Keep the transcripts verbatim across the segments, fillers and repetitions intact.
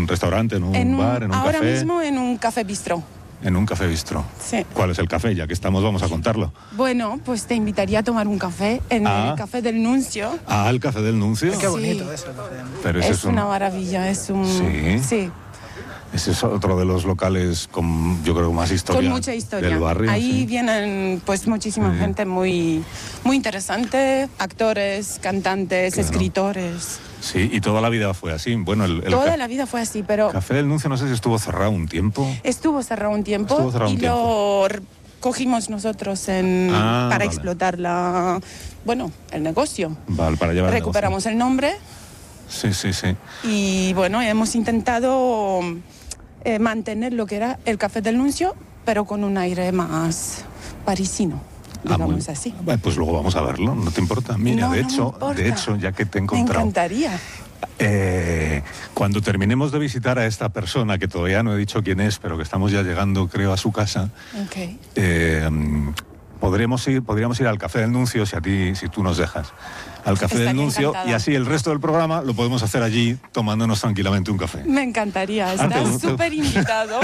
restaurante, en un, en un bar, en un ahora café? Ahora mismo en un café bistró. En un café bistró. Sí. ¿Cuál es el café? Ya que estamos, vamos a contarlo. Bueno, pues te invitaría a tomar un café en ah. el Café del Nuncio. Ah, el Café del Nuncio. Ay, qué bonito sí. eso. Pero es es un... una maravilla, es un... Sí. Sí. Ese es otro de los locales con, yo creo, más historia. Con mucha historia. Del barrio. Ahí sí. vienen, pues, muchísima sí. gente muy, muy interesante, actores, cantantes, claro. escritores. Sí, y toda la vida fue así. Bueno, el, el toda ca... la vida fue así, pero... Café del Nuncio, no sé si estuvo cerrado un tiempo. Estuvo cerrado un tiempo Estuvo cerrado y un tiempo. lo cogimos nosotros en, ah, para vale. explotar la, bueno, el negocio. Vale, para llevar Recuperamos el, el nombre. Sí, sí, sí. Y bueno, hemos intentado eh, mantener lo que era el Café del Nuncio, pero con un aire más parisino, digamos ah, así. Bueno, pues luego vamos a verlo, ¿no te importa? Mira, no, de, no hecho, de hecho, ya que te he encontrado... Me encantaría. Eh, cuando terminemos de visitar a esta persona, que todavía no he dicho quién es, pero que estamos ya llegando, creo, a su casa, okay. eh, podremos ir, podríamos ir al Café del Nuncio, si a ti, si tú nos dejas, al Café Estaría del Nuncio, encantada. y así el resto del programa lo podemos hacer allí tomándonos tranquilamente un café. Me encantaría, estás súper invitado.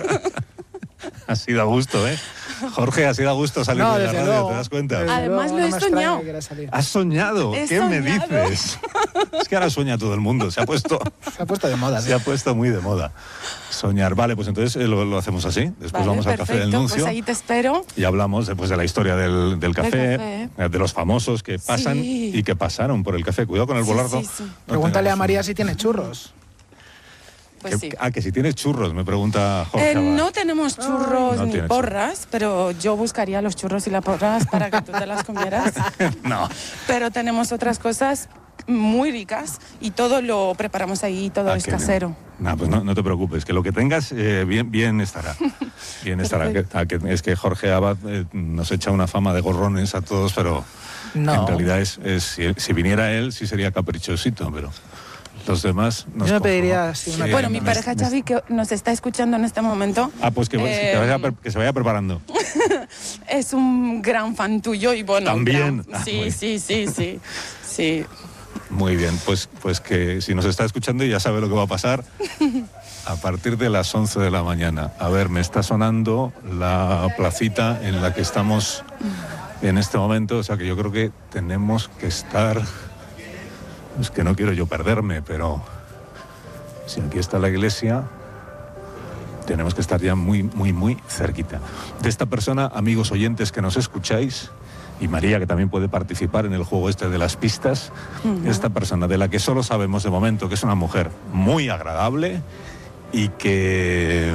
Ha sido a gusto, ¿eh? Jorge, ha sido a gusto salir no, de la radio, luego, ¿te das cuenta? Además luego, lo he no soñado. ¿Has soñado? He ¿Qué soñado. me dices? Es que ahora sueña todo el mundo, se ha puesto... Se ha puesto de moda. Se ¿sí? ha puesto muy de moda. Soñar. Vale, pues entonces eh, lo, lo hacemos así. Después Vale, vamos al perfecto, Café del Nuncio. Pues ahí te espero. Y hablamos después de la historia del, del café, café. eh, de los famosos que pasan Sí. y que pasaron por el café. Cuidado con el Sí, volardo. sí, sí. No Pregúntale a tengamos María un- si tiene churros. Pues que- sí. Ah, que si tienes churros, me pregunta Jorge. Eh, no tenemos churros No ni tiene porras, pero yo buscaría los churros y las porras para que tú te las comieras. No. Pero tenemos otras cosas muy ricas y todo lo preparamos ahí, todo Ah, es qué bien. casero. No, pues no, no te preocupes, que lo que tengas eh, bien, bien estará. Bien estará. Que, ah, que es que Jorge Abad eh, nos echa una fama de gorrones a todos, pero No. en realidad es, es si, si viniera él sí sería caprichosito, pero los demás nos Yo me conformamos. pediría así una Sí, Bueno, me- mi me- pareja me- Xavi, que nos está escuchando en este momento, Ah, pues que, que eh, vaya pre- que se vaya preparando. es un gran fan tuyo y bueno... También. gran- Ah, sí, muy sí, sí, sí, sí. Muy bien, pues, pues que si nos está escuchando ya sabe lo que va a pasar a partir de las once de la mañana. A ver, me está sonando la placita en la que estamos en este momento, o sea que yo creo que tenemos que estar... Es que no quiero yo perderme, pero si aquí está la iglesia, tenemos que estar ya muy, muy, muy cerquita. De esta persona, amigos oyentes que nos escucháis, y María, que también puede participar en el juego este de las pistas, uh-huh. Esta persona de la que solo sabemos de momento que es una mujer muy agradable y que...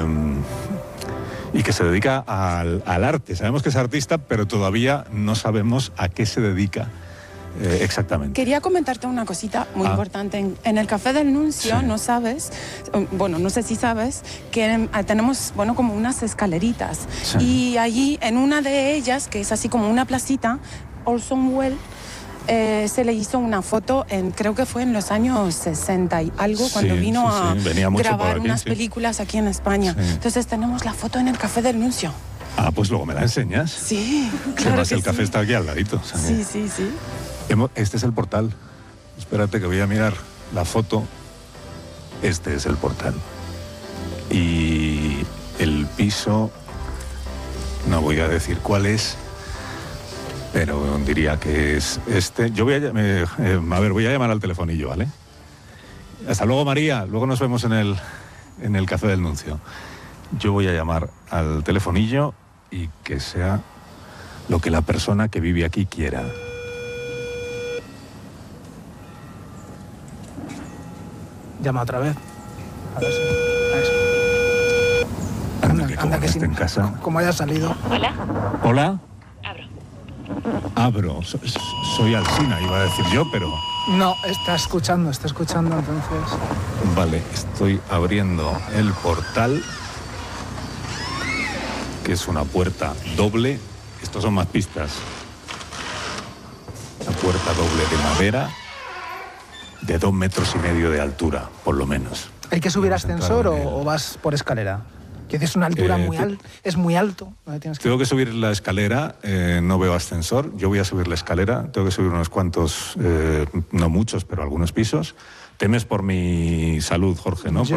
y que se dedica al, al arte. Sabemos que es artista, pero todavía no sabemos a qué se dedica eh, exactamente. Quería comentarte una cosita muy ah. importante. En, en el Café del Nuncio, sí. no sabes, bueno, no sé si sabes, que tenemos, bueno, como unas escaleritas. Sí. Y allí, en una de ellas, que es así como una placita, Orson Welles, Eh, se le hizo una foto, en, creo que fue en los años sesenta y algo, sí, cuando vino sí, sí. a grabar aquí, unas sí. películas aquí en España. Sí. Entonces tenemos la foto en el Café del Nuncio. Ah, pues luego me la enseñas. Sí, claro. Además, que el café sí. está aquí al ladito. ¿Sabes? Sí, sí, sí. Este es el portal. Espérate que voy a mirar la foto. Este es el portal. Y el piso, no voy a decir cuál es, pero diría que es este. Yo voy a, eh, eh, a ver, voy a llamar al telefonillo, ¿vale? Hasta luego, María. Luego nos vemos en el, en el Café del Nuncio. Yo voy a llamar al telefonillo y que sea lo que la persona que vive aquí quiera. Llama otra vez. A ver si... A ver. Anda, Anda, que anda como que no si esté en casa. Como haya salido. Hola. ¿Hola? Abro. Abro. So- soy Alsina, iba a decir yo, pero... No, está escuchando, está escuchando, entonces... Vale, estoy abriendo el portal, que es una puerta doble. Estos son más pistas. Una puerta doble de madera, de dos metros y medio de altura, por lo menos. ¿Hay que subir Hemos ascensor entrado en o, el- o vas por escalera? Que es una altura Eh, muy te- alta, es muy alto. ¿No? Tienes que... Tengo que subir la escalera, eh, no veo ascensor, yo voy a subir la escalera, tengo que subir unos cuantos, eh, no muchos, pero algunos pisos. Temes por mi salud, Jorge, ¿no? Yo